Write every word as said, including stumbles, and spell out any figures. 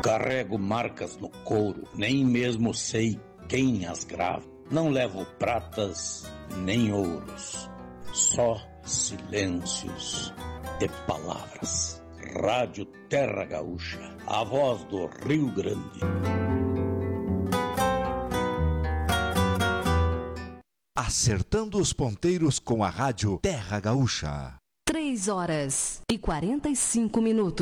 Carrego marcas no couro, nem mesmo sei quem as grava. Não levo pratas nem ouros, só silêncios de palavras. Rádio Terra Gaúcha, a voz do Rio Grande. Acertando os ponteiros com a Rádio Terra Gaúcha. Três horas e quarenta e cinco minutos.